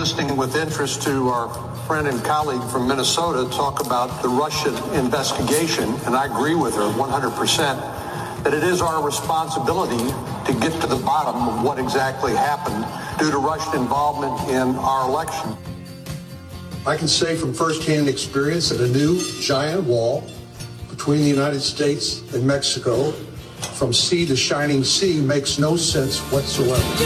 listening with interest to our friend and colleague from Minnesota talk about the Russian investigation, and I agree with her 100%, that it is our responsibility to get to the bottom of what exactly happened due to Russian involvement in our election. I can say from firsthand experience that a new giant wall between the United States and Mexico from sea to shining sea makes no sense whatsoever.